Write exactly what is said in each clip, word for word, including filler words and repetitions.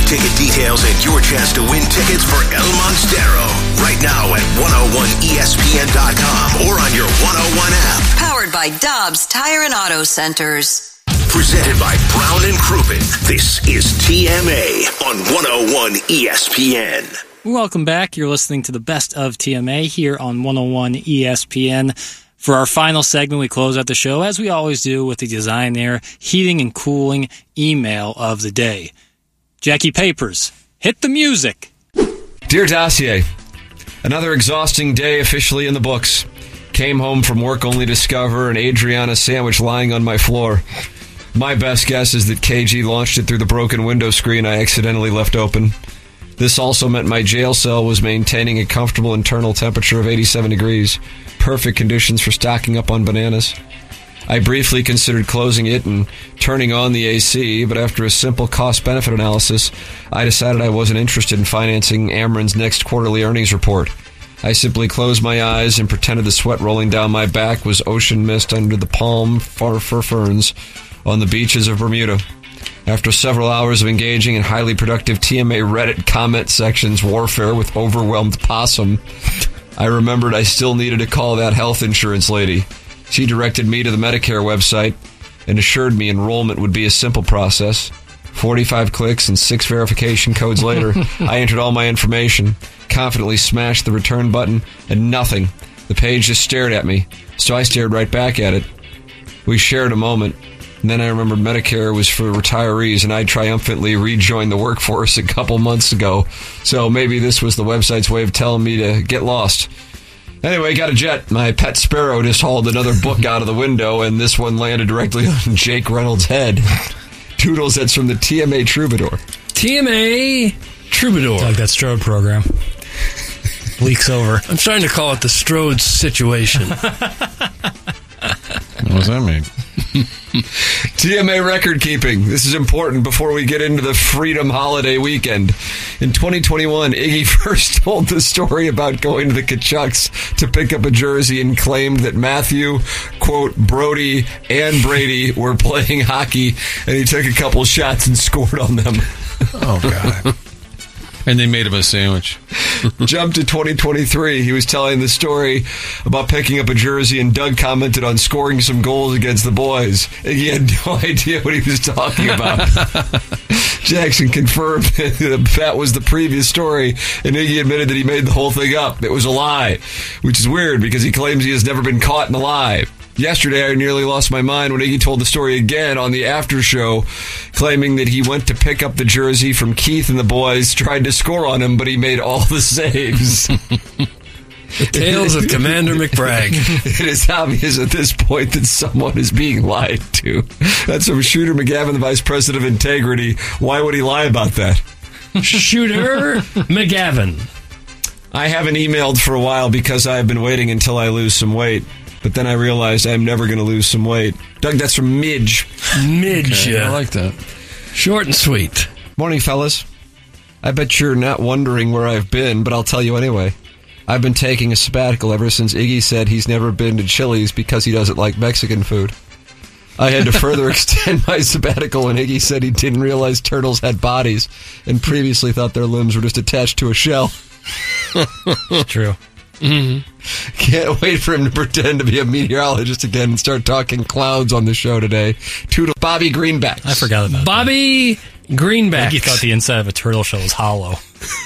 ticket details and your chance to win tickets for El Monstero. Right now at one oh one E S P N dot com or on your one oh one app. Powered by Dobbs Tire and Auto Centers. Presented by Brown and Crouppen. This is T M A on one oh one E S P N. Welcome back. You're listening to the best of T M A here on one oh one E S P N. For our final segment, we close out the show, as we always do, with the Design Air heating and cooling email of the day. Jackie Papers, hit the music. Dear Dossier, another exhausting day officially in the books. Came home from work only to discover an Adriana sandwich lying on my floor. My best guess is that K G launched it through the broken window screen I accidentally left open. This also meant my jail cell was maintaining a comfortable internal temperature of eighty-seven degrees. Perfect conditions for stocking up on bananas. I briefly considered closing it and turning on the A C, but after a simple cost-benefit analysis, I decided I wasn't interested in financing Ameren's next quarterly earnings report. I simply closed my eyes and pretended the sweat rolling down my back was ocean mist under the palm far fir ferns on the beaches of Bermuda. After several hours of engaging in highly productive T M A Reddit comment sections warfare with overwhelmed possum, I remembered I still needed to call that health insurance lady. She directed me to the Medicare website and assured me enrollment would be a simple process. forty-five clicks and six verification codes later, I entered all my information, confidently smashed the return button, and nothing. The page just stared at me, so I stared right back at it. We shared a moment. And then I remembered Medicare was for retirees, and I triumphantly rejoined the workforce a couple months ago. So maybe this was the website's way of telling me to get lost. Anyway, got a jet. My pet sparrow just hauled another book out of the window, and this one landed directly on Jake Reynolds' head. Toodles, that's from the T M A Troubadour. T M A Troubadour. Like that Strode program. Leaks over. I'm trying to call it the Strode situation. What does that mean? T M A record keeping. This is important before we get into the Freedom Holiday weekend. In twenty twenty-one, Iggy first told the story about going to the Kachucks to pick up a jersey and claimed that Matthew, quote, Brody, and Brady were playing hockey, and he took a couple shots and scored on them. Oh, God. And they made him a sandwich. Jump to twenty twenty-three. He was telling the story about picking up a jersey, and Doug commented on scoring some goals against the boys. He had no idea what he was talking about. Jackson confirmed that that was the previous story, and Iggy admitted that he made the whole thing up. It was a lie, which is weird because he claims he has never been caught in a lie. Yesterday, I nearly lost my mind when Iggy told the story again on the after show, claiming that he went to pick up the jersey from Keith and the boys, tried to score on him, but he made all the saves. The tales of Commander McBragg. It is obvious at this point that someone is being lied to. That's from Shooter McGavin, the Vice President of Integrity. Why would he lie about that? Shooter McGavin. I haven't emailed for a while because I've been waiting until I lose some weight. But then I realized I'm never going to lose some weight. Doug, that's from Midge. Midge. Okay, I like that. Short and sweet. Morning, fellas. I bet you're not wondering where I've been, but I'll tell you anyway. I've been taking a sabbatical ever since Iggy said he's never been to Chili's because he doesn't like Mexican food. I had to further extend my sabbatical when Iggy said he didn't realize turtles had bodies and previously thought their limbs were just attached to a shell. It's true. Mm-hmm. Can't wait for him to pretend to be a meteorologist again and start talking clouds on the show today. Toodle Bobby Greenback. I forgot about Bobby Greenback. that. He thought the inside of a turtle shell was hollow.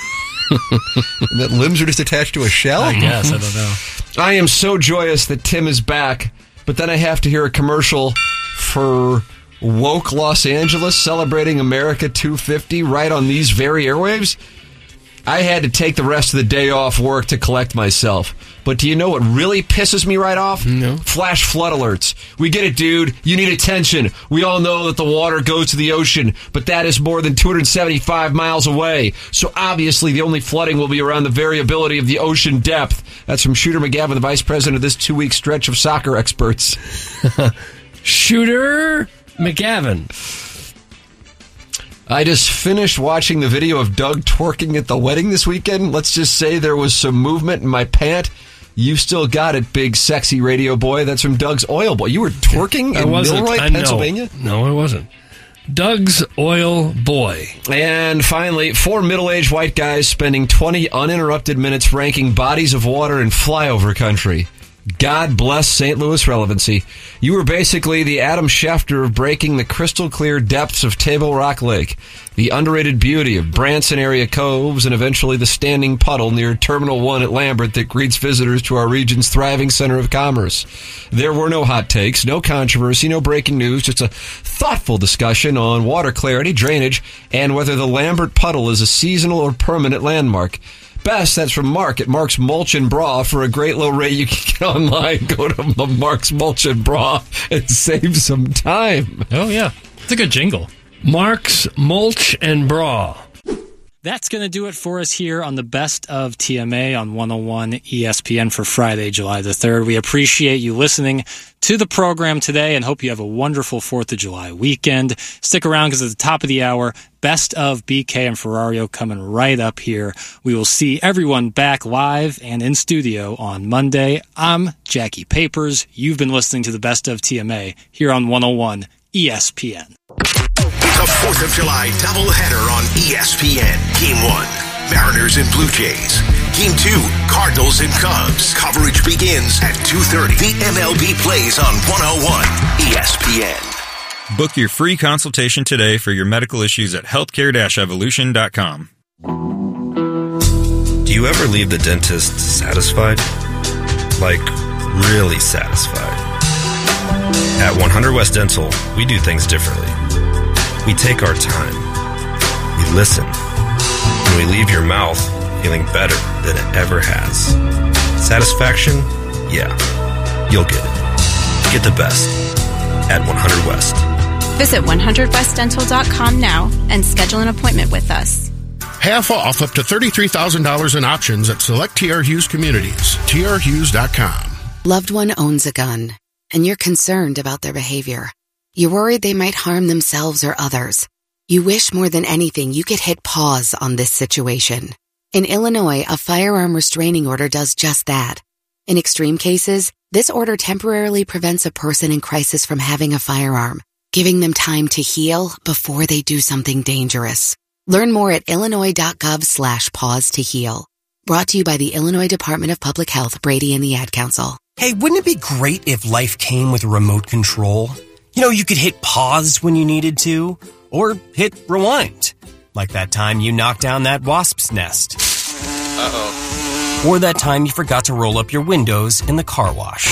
And that limbs are just attached to a shell? I guess. I don't know. I am so joyous that Tim is back, but then I have to hear a commercial for Woke Los Angeles celebrating America two fifty right on these very airwaves. I had to take the rest of the day off work to collect myself. But do you know what really pisses me right off? No. Flash flood alerts. We get it, dude. You need attention. We all know that the water goes to the ocean, but that is more than two hundred seventy-five miles away. So obviously the only flooding will be around the variability of the ocean depth. That's from Shooter McGavin, the vice president of this two-week stretch of soccer experts. Shooter McGavin. I just finished watching the video of Doug twerking at the wedding this weekend. Let's just say there was some movement in my pant. You still got it, big sexy radio boy. That's from Doug's Oil Boy. You were twerking I in wasn't. Milroy, I know. Pennsylvania? No, I wasn't. Doug's Oil Boy. And finally, four middle-aged white guys spending twenty uninterrupted minutes ranking bodies of water in flyover country. God bless Saint Louis relevancy. You were basically the Adam Schefter of breaking the crystal-clear depths of Table Rock Lake, the underrated beauty of Branson area coves, and eventually the standing puddle near Terminal one at Lambert that greets visitors to our region's thriving center of commerce. There were no hot takes, no controversy, no breaking news, just a thoughtful discussion on water clarity, drainage, and whether the Lambert puddle is a seasonal or permanent landmark. Best, that's from Mark at Mark's Mulch and Bra. For a great low rate, you can get online, go to Mark's Mulch and Bra, and save some time. Oh, yeah. It's a good jingle. Mark's Mulch and Bra. That's going to do it for us here on the Best of T M A on one oh one E S P N for Friday, July the third. We appreciate you listening to the program today and hope you have a wonderful fourth of July weekend. Stick around because at the top of the hour, Best of B K and Ferrario coming right up here. We will see everyone back live and in studio on Monday. I'm Jackie Papers. You've been listening to the Best of T M A here on one oh one E S P N. The fourth of July doubleheader on E S P N. Game one, Mariners and Blue Jays. Game two, Cardinals and Cubs. Coverage begins at two thirty. The M L B plays on one oh one E S P N. Book your free consultation today for your medical issues at healthcare dash evolution dot com. Do you ever leave the dentist satisfied? Like, really satisfied? At one hundred West Dental, we do things differently. We take our time, we listen, and we leave your mouth feeling better than it ever has. Satisfaction? Yeah, you'll get it. Get the best at one hundred West. Visit one hundred west dental dot com now and schedule an appointment with us. Half off up to thirty-three thousand dollars in options at select T R Hughes communities. T R Hughes dot com. Loved one owns a gun, and you're concerned about their behavior. You're worried they might harm themselves or others. You wish more than anything you could hit pause on this situation. In Illinois, a firearm restraining order does just that. In extreme cases, this order temporarily prevents a person in crisis from having a firearm, giving them time to heal before they do something dangerous. Learn more at illinois.gov slash pause to heal. Brought to you by the Illinois Department of Public Health, Brady and the Ad Council. Hey, wouldn't it be great if life came with a remote control? You know, you could hit pause when you needed to, or hit rewind. Like that time you knocked down that wasp's nest. Uh-oh. Or that time you forgot to roll up your windows in the car wash.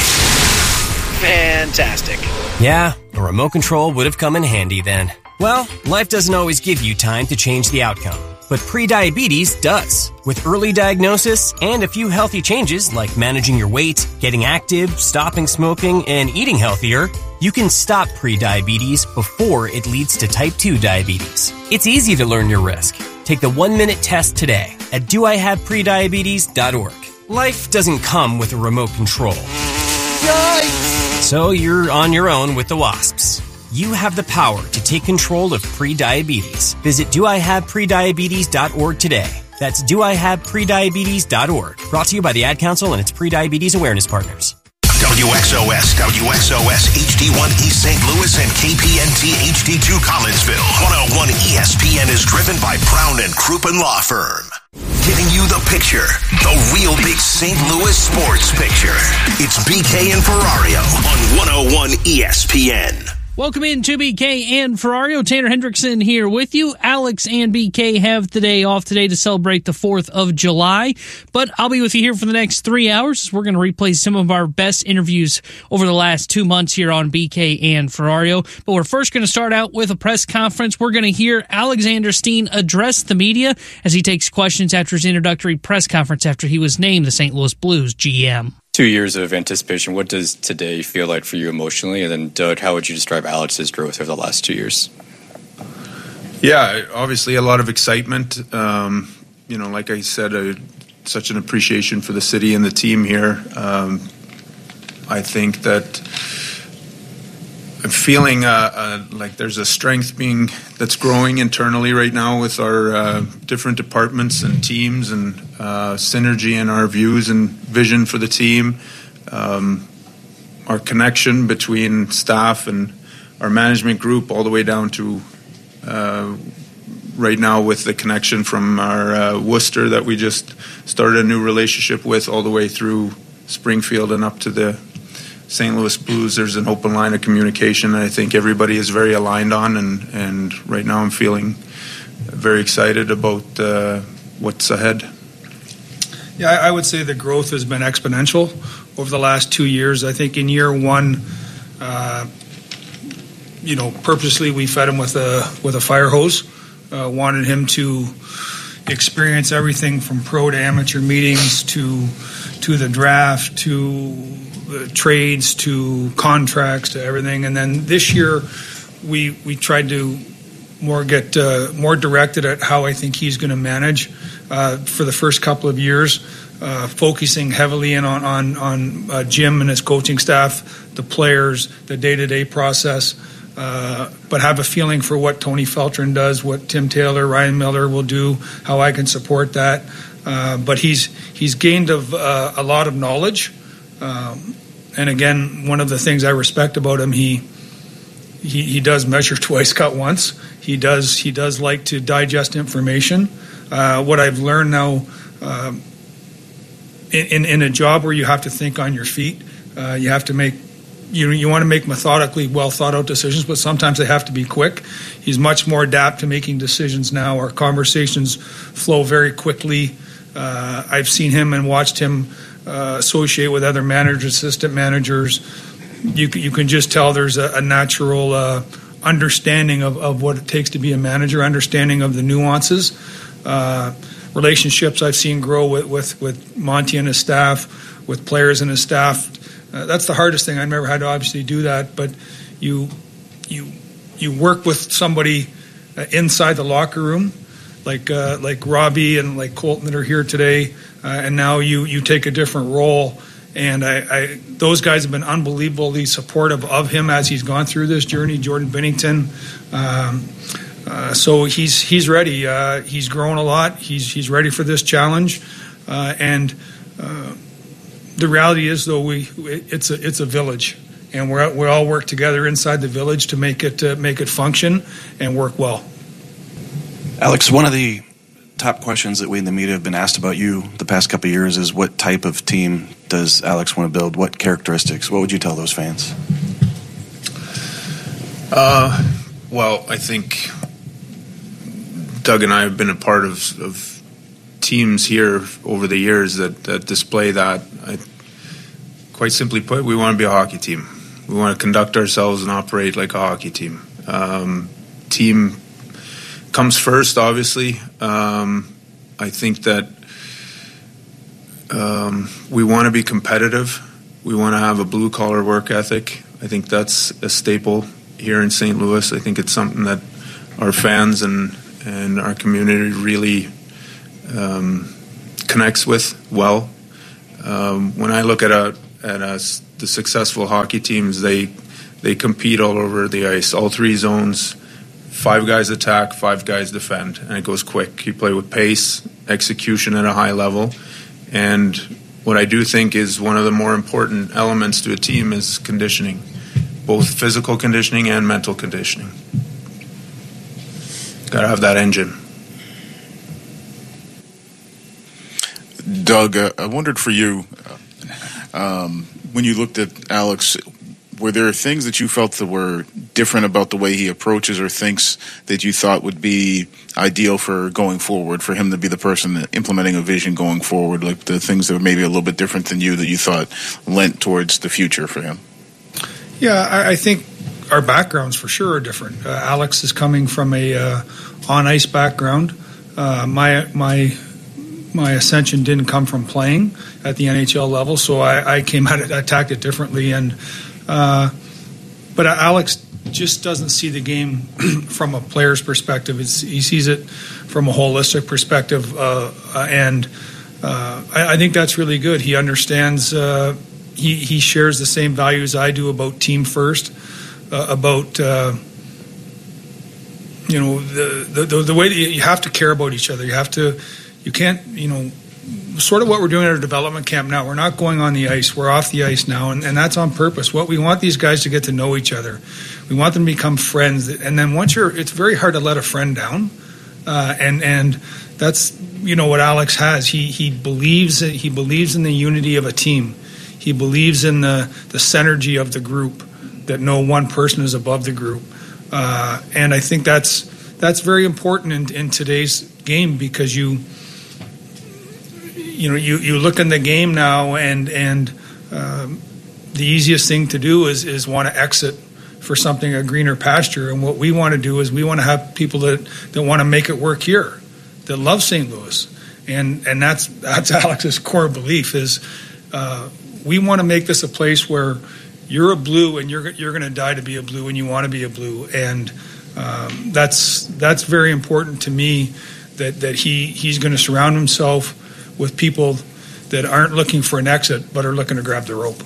Fantastic. Yeah, a remote control would have come in handy then. Well, life doesn't always give you time to change the outcome, but prediabetes does. With early diagnosis and a few healthy changes like managing your weight, getting active, stopping smoking, and eating healthier, you can stop prediabetes before it leads to type two diabetes. It's easy to learn your risk. Take the one-minute test today at do I have prediabetes dot org. Life doesn't come with a remote control. Yikes! So you're on your own with the wasps. You have the power to take control of prediabetes. Visit do I have prediabetes dot org today. That's do I have prediabetes dot org. Brought to you by the Ad Council and its Prediabetes Awareness Partners. W X O S, W X O S, H D one East Saint Louis, and K P N T H D two Collinsville. one oh one E S P N is driven by Brown and Crouppen Law Firm. Giving you the picture, the real big Saint Louis sports picture. It's B K and Ferrario on one oh one E S P N. Welcome in to B K and Ferrario. Tanner Hendrickson here with you. Alex and B K have today off today to celebrate the fourth of July, but I'll be with you here for the next three hours. We're going to replay some of our best interviews over the last two months here on B K and Ferrario, but we're first going to start out with a press conference. We're going to hear Alexander Steen address the media as he takes questions after his introductory press conference after he was named the Saint Louis Blues G M. Two years of anticipation. What does today feel like for you emotionally? And then, Doug, how would you describe Alex's growth over the last two years? Yeah, obviously a lot of excitement. Um, you know, like I said, uh, such an appreciation for the city and the team here. Um, I think that I'm feeling uh, uh, like there's a strength being that's growing internally right now with our uh, different departments and teams, and uh, synergy in our views and vision for the team. Um, our connection between staff and our management group, all the way down to uh, right now with the connection from our uh, Worcester that we just started a new relationship with, all the way through Springfield and up to the Saint Louis Blues, there's an open line of communication that I think everybody is very aligned on, and, and right now I'm feeling very excited about uh, what's ahead. Yeah, I would say the growth has been exponential over the last two years. I think in year one, uh, you know, purposely we fed him with a with a fire hose. Uh, wanted him to experience everything from pro to amateur meetings to to the draft to the trades to contracts to everything. And then this year, we we tried to more get uh, more directed at how I think he's going to manage uh, for the first couple of years, uh, focusing heavily in on on, on uh, Jim and his coaching staff, the players, the day-to-day process, uh, but have a feeling for what Tony Feltrin does, what Tim Taylor, Ryan Miller will do, how I can support that. Uh, but he's he's gained of, uh, a lot of knowledge. Um, and again, one of the things I respect about him, he he, he does measure twice, cut once. He does he does like to digest information. Uh, what I've learned now, um, in in a job where you have to think on your feet, uh, you have to make you you want to make methodically well thought out decisions, but sometimes they have to be quick. He's much more adept to making decisions now. Our conversations flow very quickly. Uh, I've seen him and watched him uh, associate with other managers, assistant managers. You you can just tell there's a, a natural uh, understanding of, of what it takes to be a manager, understanding of the nuances. Uh, relationships I've seen grow with, with, with Monty and his staff, with players and his staff. Uh, that's the hardest thing. I've never had to obviously do that, but you you you work with somebody uh, inside the locker room, like uh, like Robbie and like Colton that are here today, uh, and now you you take a different role. And I, I those guys have been unbelievably supportive of him as he's gone through this journey. Jordan Binnington, um, uh, so he's he's ready. Uh, he's grown a lot. He's he's ready for this challenge, uh, and. Uh, The reality is, though, we it's a it's a village, and we we all work together inside the village to make it uh, make it function and work well. Alex, one of the top questions that we in the media have been asked about you the past couple of years is what type of team does Alex want to build? What characteristics? What would you tell those fans? Uh, well, I think Doug and I have been a part of. of teams here over the years that, that display that. I, quite simply put, we want to be a hockey team. We want to conduct ourselves and operate like a hockey team. Um, team comes first, obviously. Um, I think that um, we want to be competitive. We want to have a blue-collar work ethic. I think that's a staple here in Saint Louis. I think it's something that our fans and, and our community really Um, connects with well. Um, when I look at a, at a, the successful hockey teams, they they compete all over the ice, all three zones. Five guys attack, five guys defend, and it goes quick. You play with pace, execution at a high level, and what I do think is one of the more important elements to a team is conditioning, both physical conditioning and mental conditioning. Got to have that engine. Doug, uh, I wondered for you, um, when you looked at Alex, were there things that you felt that were different about the way he approaches or thinks that you thought would be ideal for going forward, for him to be the person implementing a vision going forward, like the things that were maybe a little bit different than you that you thought lent towards the future for him? Yeah, I, I think our backgrounds for sure are different. Uh, Alex is coming from a uh, on-ice background. Uh, my my... My ascension didn't come from playing at the N H L level, so I, I came at it, attacked it differently. And uh, but Alex just doesn't see the game from a player's perspective. It's, he sees it from a holistic perspective, uh, and uh, I, I think that's really good. He understands. Uh, he he shares the same values I do about team first, uh, about. Uh, you know the, the the way that you have to care about each other. You have to. You can't, you know, sort of what we're doing at our development camp now. We're not going on the ice. We're off the ice now, and, and that's on purpose. What we want these guys to get to know each other. We want them to become friends. And then once you're, it's very hard to let a friend down. Uh, and and that's, you know, what Alex has. He he believes that he believes in the unity of a team. He believes in the, the synergy of the group, that no one person is above the group. Uh, and I think that's that's very important in, in today's game, because you you know you, you look in the game now, and and um, the easiest thing to do is is want to exit for something, a greener pasture. And what we want to do is we want to have people that, that want to make it work here, that love Saint Louis. And and that's that's Alex's core belief is uh, we want to make this a place where you're a Blue and you're you're going to die to be a Blue, and you want to be a Blue. And um, that's that's very important to me, that, that he, he's going to surround himself with people that aren't looking for an exit but are looking to grab the rope.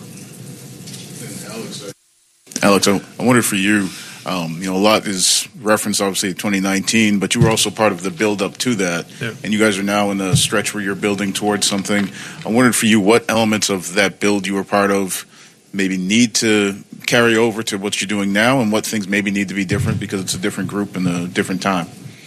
Alex, I, I wondered for you, um, you know, a lot is referenced obviously to twenty nineteen, but you were also part of the build-up to that, yeah. And you guys are now in a stretch where you're building towards something. I wondered for you what elements of that build you were part of maybe need to carry over to what you're doing now, and what things maybe need to be different because it's a different group and a different time.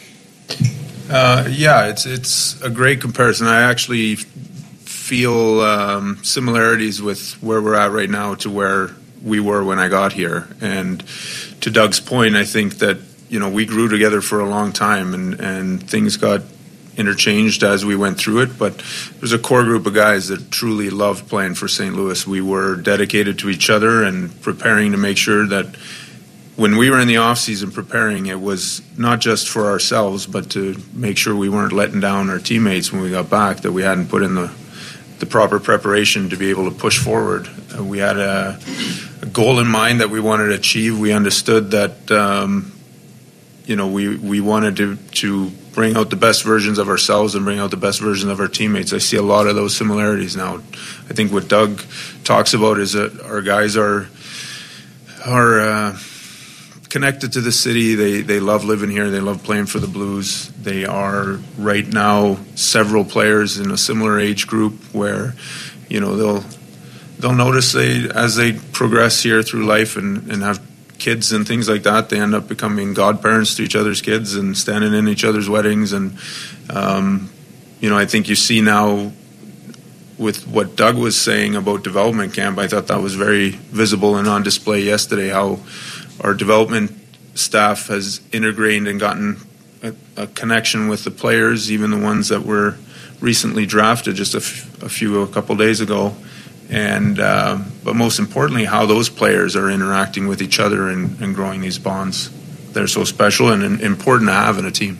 Uh, yeah, it's it's a great comparison. I actually feel um, similarities with where we're at right now to where we were when I got here. And to Doug's point, I think that, you know, we grew together for a long time, and, and things got interchanged as we went through it. But there's a core group of guys that truly loved playing for Saint Louis. We were dedicated to each other and preparing to make sure that when we were in the off season preparing, it was not just for ourselves, but to make sure we weren't letting down our teammates when we got back, that we hadn't put in the the proper preparation to be able to push forward. Uh, we had a, a goal in mind that we wanted to achieve. We understood that, um, you know, we, we wanted to, to bring out the best versions of ourselves and bring out the best version of our teammates. I see a lot of those similarities now. I think what Doug talks about is that our guys are are uh, connected to the city. They they love living here. They love playing for the Blues. They are right now several players in a similar age group where, you know, they'll they'll notice they as they progress here through life and, and have kids and things like that, they end up becoming godparents to each other's kids and standing in each other's weddings. And um, you know, I think you see now with what Doug was saying about development camp, I thought that was very visible and on display yesterday, how our development staff has integrated and gotten a, a connection with the players, even the ones that were recently drafted just a, f- a few, a couple days ago. And uh, but most importantly, how those players are interacting with each other and, and growing these bonds. They're so special and, and important to have in a team.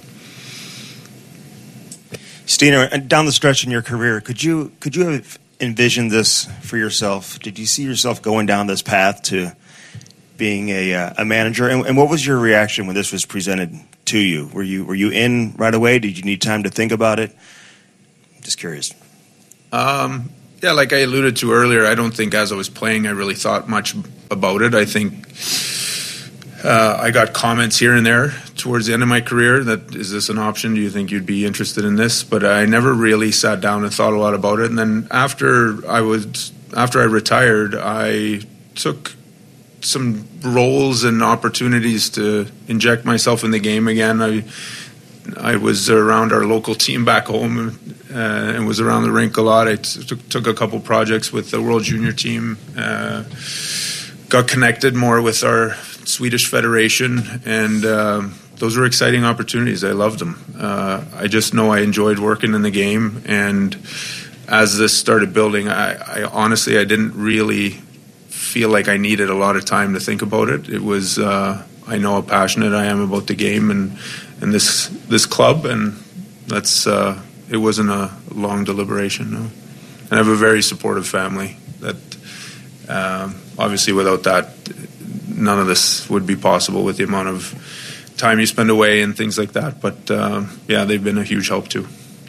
Steiner, down the stretch in your career, could you could you have envisioned this for yourself? Did you see yourself going down this path to being a uh, a manager? And, and what was your reaction when this was presented to you? Were you were you in right away? Did you need time to think about it? Just curious. Um, yeah, like I alluded to earlier, I don't think as I was playing I really thought much about it. I think uh, I got comments here and there towards the end of my career that, is this an option? Do you think you'd be interested in this? But I never really sat down and thought a lot about it. And then after I was after I retired, I took some roles and opportunities to inject myself in the game again. I I was around our local team back home uh, and was around the rink a lot. I t- took, took a couple projects with the World Junior team, uh, got connected more with our Swedish Federation, and uh, those were exciting opportunities. I loved them. Uh, I just know I enjoyed working in the game, and as this started building, I, I honestly I didn't really feel like I needed a lot of time to think about it. It was uh, I know how passionate I am about the game and and this this club, and that's uh, it wasn't a long deliberation. No, and I have a very supportive family. That um, obviously without that, none of this would be possible with the amount of time you spend away and things like that. But uh, yeah, they've been a huge help too.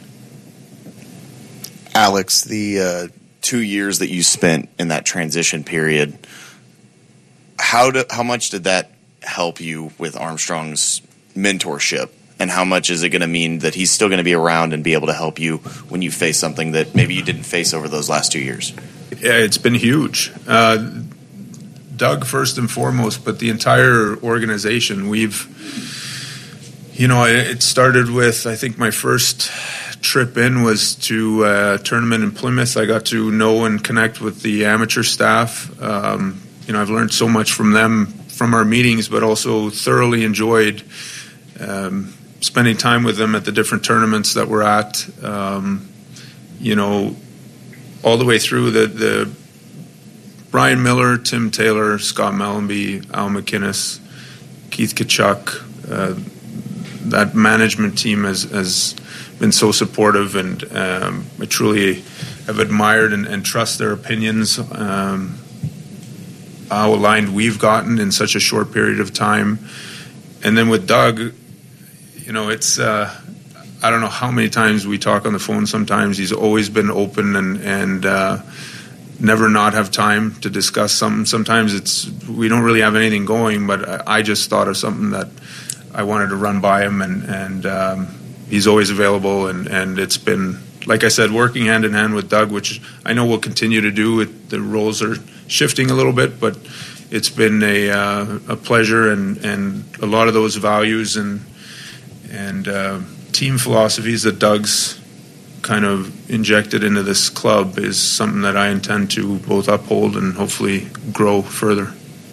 Alex, the uh, two years that you spent in that transition period, how do, how much did that help you with Armstrong's mentorship and how much is it going to mean that he's still going to be around and be able to help you when you face something that maybe you didn't face over those last two years? Yeah, it's been huge. Uh, Doug first and foremost, but the entire organization. We've, you know, it started with, I think my first trip in was to a tournament in Plymouth. I got to know and connect with the amateur staff. Um, you know, I've learned so much from them from our meetings, but also thoroughly enjoyed um, spending time with them at the different tournaments that we're at. Um, you know, all the way through the, the Brian Miller, Tim Taylor, Scott Mellenby, Al McInnes, Keith Kachuk. Uh, that management team has, has been so supportive, and um, I truly have admired and, and trust their opinions. Um, how aligned we've gotten in such a short period of time. And then with Doug, you know, it's, uh, I don't know how many times we talk on the phone sometimes. He's always been open and, and uh, never not have time to discuss something. Sometimes it's, we don't really have anything going, but I just thought of something that I wanted to run by him, and, and um, he's always available. And, and it's been, like I said, working hand in hand with Doug, which I know we'll continue to do. It, the roles are shifting a little bit, but it's been a uh, a pleasure, and, and a lot of those values and and uh, team philosophies that Doug's kind of injected into this club is something that I intend to both uphold and hopefully grow further.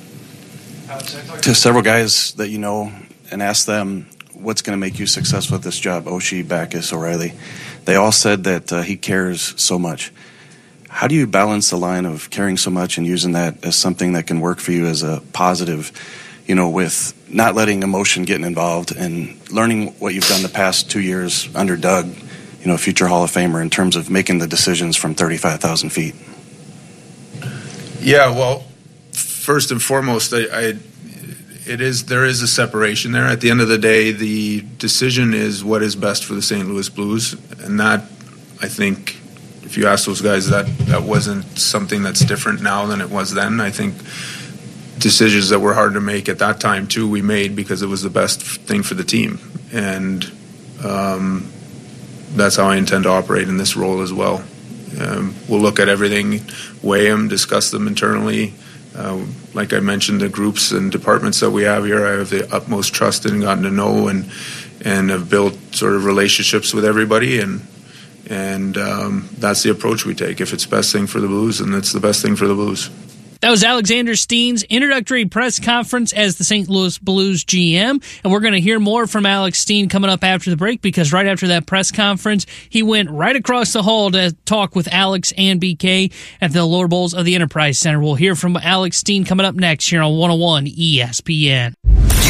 To several guys that you know and ask them what's going to make you successful at this job, Oshie, Backus, O'Reilly, they all said that uh, he cares so much. How do you balance the line of caring so much and using that as something that can work for you as a positive, you know, with not letting emotion get involved and learning what you've done the past two years under Doug, you know, future Hall of Famer, in terms of making the decisions from thirty-five thousand feet? Yeah, well, first and foremost, I, I it is there is a separation there. At the end of the day, the decision is what is best for the Saint Louis Blues, and that, I think, if you ask those guys, that that wasn't something that's different now than it was then. I think decisions that were hard to make at that time too, we made because it was the best thing for the team, and um, that's how I intend to operate in this role as well. Um, we'll look at everything, weigh them, discuss them internally. Uh, like I mentioned, the groups and departments that we have here, I have the utmost trust in, gotten to know, and and have built sort of relationships with everybody, and and um, that's the approach we take. If it's the best thing for the Blues, then it's the best thing for the Blues. That was Alexander Steen's introductory press conference as the Saint Louis Blues G M, and we're going to hear more from Alex Steen coming up after the break, because right after that press conference, he went right across the hall to talk with Alex and B K at the lower bowls of the Enterprise Center. We'll hear from Alex Steen coming up next here on one oh one E S P N.